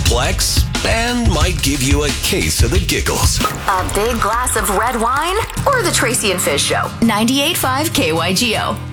complex and might give you a case of the giggles. A big glass of red wine or the Tracy and Fish Show. 98.5 KYGO.